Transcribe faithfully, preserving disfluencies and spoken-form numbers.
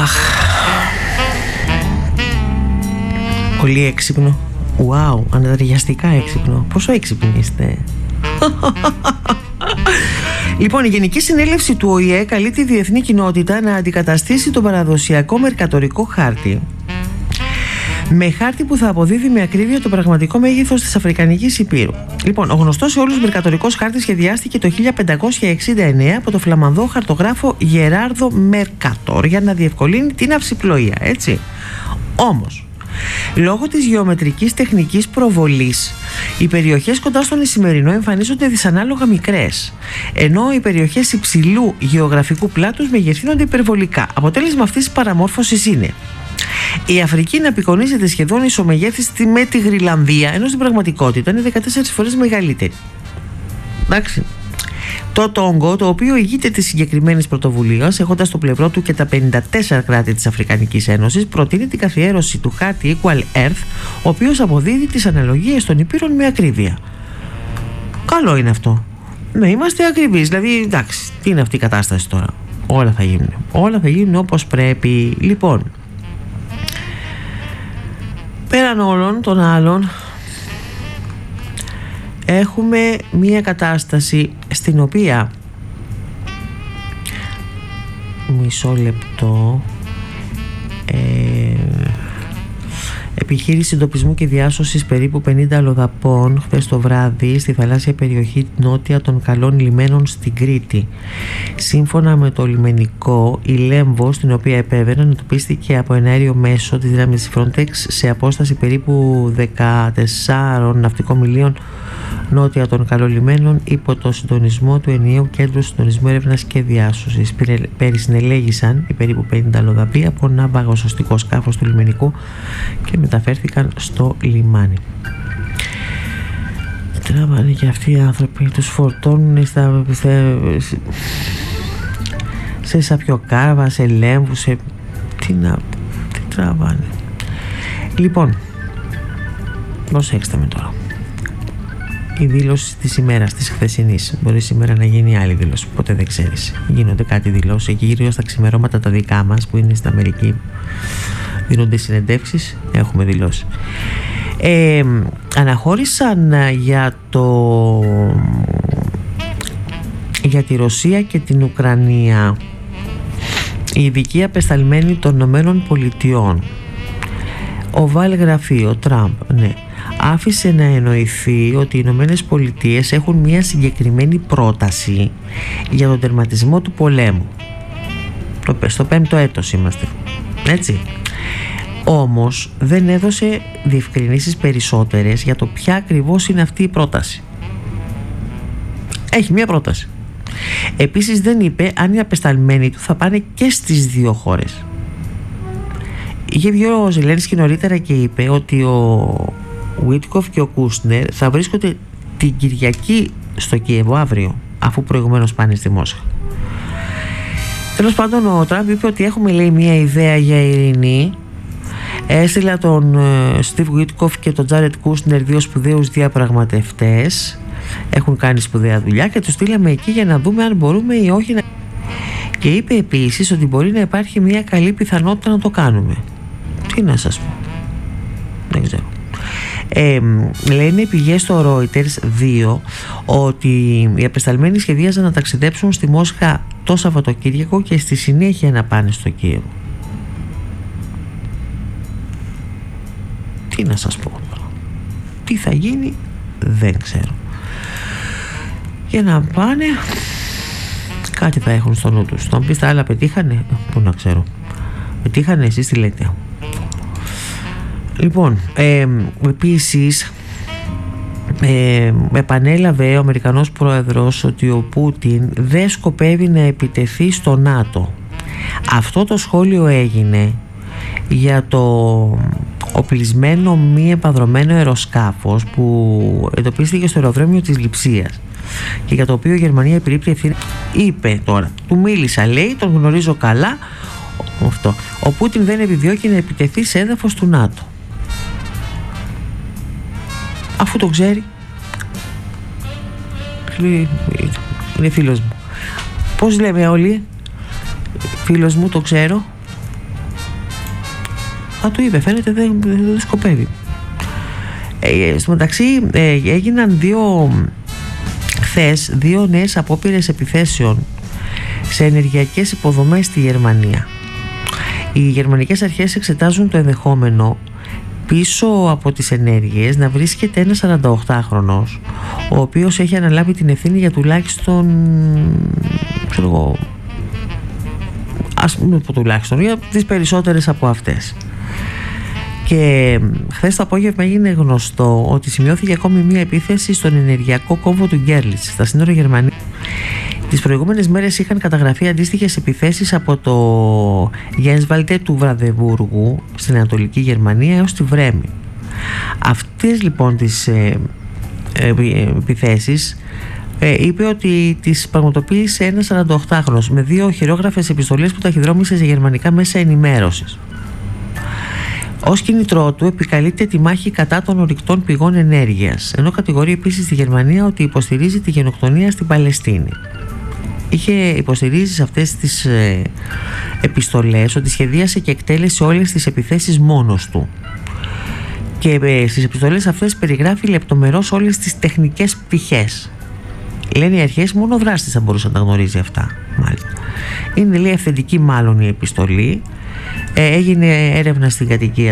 Αχ. Πολύ έξυπνο. Wow, ανατριαστικά έξυπνο. Πόσο έξυπνοι είστε. Λοιπόν, η Γενική Συνέλευση του Ο Η Ε καλεί τη διεθνή κοινότητα να αντικαταστήσει τον παραδοσιακό μερκατορικό χάρτη με χάρτη που θα αποδίδει με ακρίβεια το πραγματικό μέγεθος της Αφρικανικής Υπήρου. Λοιπόν, ο γνωστός σε όλους μερκατορικός χάρτης σχεδιάστηκε το χίλια πεντακόσια εξήντα εννέα από το φλαμανδό χαρτογράφο Γεράρδο Μέρκατορ για να διευκολύνει την αυσιπλοεία, έτσι. Όμως, λόγω της γεωμετρικής τεχνικής προβολής, οι περιοχές κοντά στον Ισημερινό εμφανίζονται δυσανάλογα μικρές, ενώ οι περιοχές υψηλού γεωγραφικού πλάτους μεγεθύνονται υπερβολικά. Αποτέλεσμα αυτής της παραμόρφωσης είναι η Αφρική να απεικονίζεται σχεδόν ισομεγέθιστη με τη Γροιλανδία, ενώ στην πραγματικότητα είναι δεκατέσσερις φορές μεγαλύτερη. Εντάξει. Το Τόγκο, το οποίο ηγείται της συγκεκριμένης πρωτοβουλίας, έχοντας στο πλευρό του και τα πενήντα τέσσερα κράτη της Αφρικανικής Ένωσης, προτείνει την καθιέρωση του χάρτη Equal Earth, ο οποίος αποδίδει τις αναλογίες των υπήρων με ακρίβεια. Καλό είναι αυτό. Ναι, είμαστε ακριβείς. Δηλαδή, εντάξει, τι είναι αυτή η κατάσταση τώρα. Όλα θα γίνουν. Όλα θα γίνουν όπως πρέπει. Λοιπόν, πέραν όλων των άλλων, έχουμε μία κατάσταση στην οποία, μισό λεπτό, ε, επιχείρηση εντοπισμού και διάσωσης περίπου πενήντα αλλοδαπών χθες το βράδυ στη θαλάσσια περιοχή νότια των Καλών Λιμένων στην Κρήτη. Σύμφωνα με το λιμενικό, η Λέμβος, στην οποία επέβαιναν, εντοπίστηκε από ένα αέριο μέσο της δύναμης Frontex σε απόσταση περίπου δεκατεσσάρων ναυτικών μιλίων νότια των Καλολιμένων υπό το συντονισμό του ενιαίου κέντρου συντονισμού έρευνας και διάσωσης. Περισυνελέγησαν οι περίπου πενήντα αλλοδαποί από ένα παγοσωστικό σκάφος του λιμενικού και μεταφέρθηκαν στο λιμάνι. Τραβάνε και αυτοί οι άνθρωποι, τους φορτώνουν στα, σε σαπιοκάρβα, σε λέμβους, σε... τι να... τι τραβάνε. Λοιπόν, προσέξτε με τώρα. Η δήλωση της ημέρας, της χθεσινής. Μπορεί σήμερα να γίνει άλλη δήλωση, ποτέ δεν ξέρεις. Γίνονται κάτι δηλώσεις εκεί γύρω στα ξημερώματα τα δικά μας που είναι στην Αμερική. Δίνονται συνεντεύξεις, έχουμε δηλώσει. Ε, αναχώρησαν για το για τη Ρωσία και την Ουκρανία οι ειδικοί απεσταλμένοι των Ηνωμένων Πολιτειών. Ο Βάλ Γραφείο, Τραμπ, ναι, άφησε να εννοηθεί ότι οι Ηνωμένες Πολιτείες έχουν μια συγκεκριμένη πρόταση για τον τερματισμό του πολέμου. Στο πέμπτο έτος είμαστε, έτσι. Όμως δεν έδωσε διευκρινήσεις περισσότερες για το ποια ακριβώς είναι αυτή η πρόταση. Έχει μια πρόταση. Επίσης δεν είπε αν οι απεσταλμένοι του θα πάνε και στις δύο χώρες. Είχε βγει ο Ζελένσκι νωρίτερα και είπε ότι ο Βίτκοφ και ο Κούσνερ θα βρίσκονται την Κυριακή στο Κίεβο αύριο, αφού προηγουμένως πάνε στη Μόσχα. Τέλος πάντων, ο Τραμπ είπε ότι έχουμε, λέει, μια ιδέα για ειρηνή. Έστειλα τον Στιβ Βίτκοφ και τον Τζάρετ Κούσνερ, δύο σπουδαίους διαπραγματευτές, έχουν κάνει σπουδαία δουλειά και τους στείλαμε εκεί για να δούμε αν μπορούμε ή όχι να... Και είπε επίσης ότι μπορεί να υπάρχει μια καλή πιθανότητα να το κάνουμε. Τι να σας πω, δεν ξέρω. Ε, λένε πηγές στο Reuters δύο ότι οι απεσταλμένοι σχεδίαζαν να ταξιδέψουν στη Μόσχα το Σαββατοκύριακο και στη συνέχεια να πάνε στο Κίεβο. Τι να σας πω, τι θα γίνει δεν ξέρω. Για να πάνε κάτι θα έχουν στο νου τους. Θα μου πεις τα άλλα πετύχανε, πού να ξέρω. Πετύχανε, εσείς τι λέτε. Λοιπόν, ε, επίσης ε, επανέλαβε ο Αμερικανός Πρόεδρος ότι ο Πούτιν δεν σκοπεύει να επιτεθεί στο ΝΑΤΟ. Αυτό το σχόλιο έγινε για το οπλισμένο μη επανδρωμένο αεροσκάφος που εντοπίστηκε στο αεροδρόμιο της Λειψίας και για το οποίο η Γερμανία επιρρύπτει ευθύνη. Είπε τώρα, του μίλησα, λέει, τον γνωρίζω καλά. Αυτό. Ο Πούτιν δεν επιδιώκει να επιτεθεί σε έδαφος του ΝΑΤΟ. Αφού το ξέρει, είναι φίλος μου. Πώς λέμε όλοι, φίλος μου, το ξέρω. Θα του είπε, φαίνεται δεν, δεν σκοπεύει. Ε, στο μεταξύ ε, έγιναν δύο χθες δύο νέες απόπειρες επιθέσεων σε ενεργειακές υποδομές στη Γερμανία. Οι γερμανικές αρχές εξετάζουν το ενδεχόμενο πίσω από τις ενέργειες να βρίσκεται ένας σαρανταοκτάχρονος, ο οποίος έχει αναλάβει την ευθύνη για τουλάχιστον, ξέρω εγώ, ας πούμε τουλάχιστον για τις περισσότερες από αυτές. Και χθες το απόγευμα έγινε γνωστό ότι σημειώθηκε ακόμη μία επίθεση στον ενεργειακό κόμβο του Γκέρλιτς στα σύνορα Γερμανία. Τις προηγούμενες μέρες είχαν καταγραφεί αντίστοιχες επιθέσεις από το Γένσβαλτε του Βραδεβούργου στην Ανατολική Γερμανία έως τη Βρέμη. Αυτές λοιπόν τις ε, ε, επιθέσεις ε, είπε ότι τις πραγματοποίησε ένας σαρανταοκτάχρονος με δύο χειρόγραφες επιστολές που ταχυδρόμησε σε γερμανικά μέσα ενημέρωσης. Ως κίνητρό του επικαλείται τη μάχη κατά των ορυκτών πηγών ενέργειας, ενώ κατηγορεί επίσης τη Γερμανία ότι υποστηρίζει τη γενοκτονία στην Παλαιστίνη. Είχε υποστηρίζει σε αυτές τις ε, επιστολές ότι σχεδίασε και εκτέλεσε όλες τις επιθέσεις μόνος του. Και ε, στις επιστολές αυτές περιγράφει λεπτομερώς όλες τις τεχνικές πτυχές. Λένε οι αρχές, μόνο ο δράστης θα μπορούσε να τα γνωρίζει αυτά. Μάλιστα. Είναι, λέει, αυθεντική μάλλον η επιστολή. Ε, έγινε έρευνα στην κατοικία